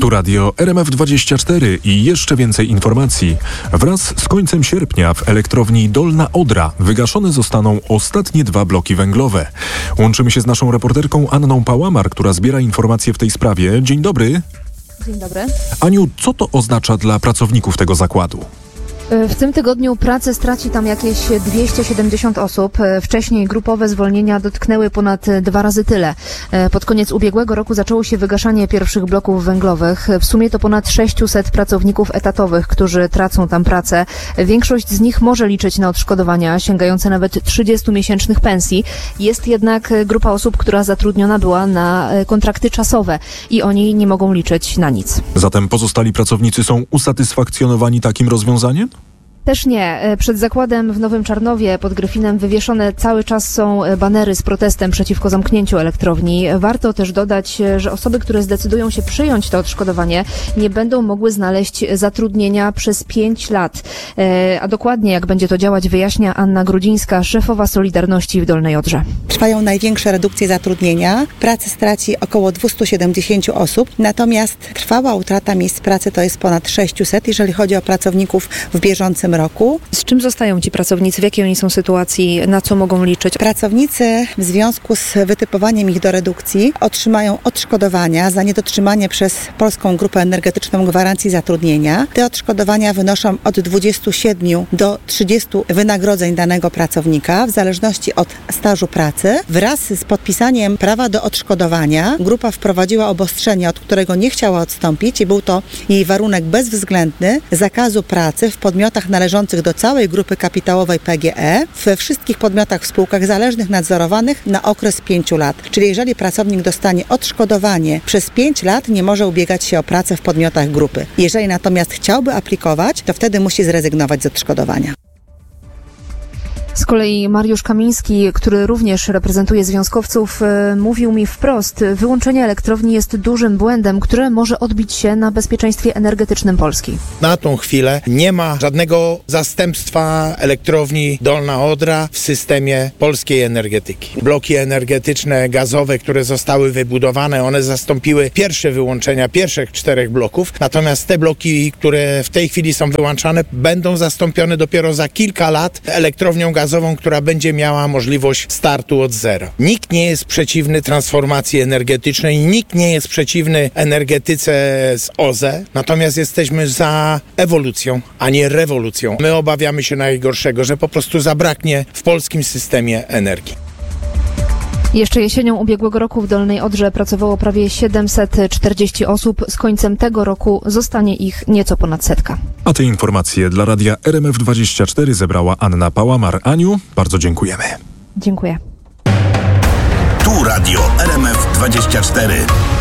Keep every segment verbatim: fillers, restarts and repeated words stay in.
Tu radio R M F dwadzieścia cztery i jeszcze więcej informacji. Wraz z końcem sierpnia w elektrowni Dolna Odra wygaszone zostaną ostatnie dwa bloki węglowe. Łączymy się z naszą reporterką Anną Pałamar, która zbiera informacje w tej sprawie. Dzień dobry. Dzień dobry. Aniu, co to oznacza dla pracowników tego zakładu? W tym tygodniu pracę straci tam jakieś dwieście siedemdziesiąt osób. Wcześniej grupowe zwolnienia dotknęły ponad dwa razy tyle. Pod koniec ubiegłego roku zaczęło się wygaszanie pierwszych bloków węglowych. W sumie to ponad sześciuset pracowników etatowych, którzy tracą tam pracę. Większość z nich może liczyć na odszkodowania sięgające nawet trzydziestomiesięcznych pensji. Jest jednak grupa osób, która zatrudniona była na kontrakty czasowe i oni nie mogą liczyć na nic. Zatem pozostali pracownicy są usatysfakcjonowani takim rozwiązaniem? Też nie. Przed zakładem w Nowym Czarnowie pod Gryfinem wywieszone cały czas są banery z protestem przeciwko zamknięciu elektrowni. Warto też dodać, że osoby, które zdecydują się przyjąć to odszkodowanie, nie będą mogły znaleźć zatrudnienia przez pięć lat. A dokładnie jak będzie to działać, wyjaśnia Anna Grudzińska, szefowa Solidarności w Dolnej Odrze. Trwają największe redukcje zatrudnienia. Pracę straci około dwieście siedemdziesiąt osób, natomiast trwała utrata miejsc pracy to jest ponad sześciuset, jeżeli chodzi o pracowników w bieżącym roku. Z czym zostają ci pracownicy? W jakiej oni są sytuacji? Na co mogą liczyć? Pracownicy w związku z wytypowaniem ich do redukcji otrzymają odszkodowania za niedotrzymanie przez Polską Grupę Energetyczną gwarancji zatrudnienia. Te odszkodowania wynoszą od dwudziestu siedmiu do trzydziestu wynagrodzeń danego pracownika w zależności od stażu pracy. Wraz z podpisaniem prawa do odszkodowania grupa wprowadziła obostrzenie, od którego nie chciała odstąpić i był to jej warunek bezwzględny zakazu pracy w podmiotach należących do całej grupy kapitałowej P G E we wszystkich podmiotach w spółkach zależnych nadzorowanych na okres pięciu lat. Czyli jeżeli pracownik dostanie odszkodowanie przez pięć lat, nie może ubiegać się o pracę w podmiotach grupy. Jeżeli natomiast chciałby aplikować, to wtedy musi zrezygnować z odszkodowania. Z kolei Mariusz Kamiński, który również reprezentuje związkowców, mówił mi wprost, wyłączenie elektrowni jest dużym błędem, które może odbić się na bezpieczeństwie energetycznym Polski. Na tą chwilę nie ma żadnego zastępstwa elektrowni Dolna Odra w systemie polskiej energetyki. Bloki energetyczne, gazowe, które zostały wybudowane, one zastąpiły pierwsze wyłączenia pierwszych czterech bloków, natomiast te bloki, które w tej chwili są wyłączane, będą zastąpione dopiero za kilka lat elektrownią gazową, która będzie miała możliwość startu od zera. Nikt nie jest przeciwny transformacji energetycznej, nikt nie jest przeciwny energetyce z O Z E, natomiast jesteśmy za ewolucją, a nie rewolucją. My obawiamy się najgorszego, że po prostu zabraknie w polskim systemie energii. Jeszcze jesienią ubiegłego roku w Dolnej Odrze pracowało prawie siedemset czterdzieści osób. Z końcem tego roku zostanie ich nieco ponad setka. A te informacje dla radia R M F dwadzieścia cztery zebrała Anna Pałamar. Aniu, bardzo dziękujemy. Dziękuję. Tu radio R M F dwadzieścia cztery.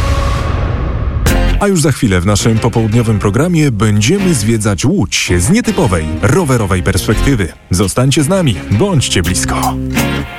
A już za chwilę w naszym popołudniowym programie będziemy zwiedzać Łódź z nietypowej, rowerowej perspektywy. Zostańcie z nami, bądźcie blisko.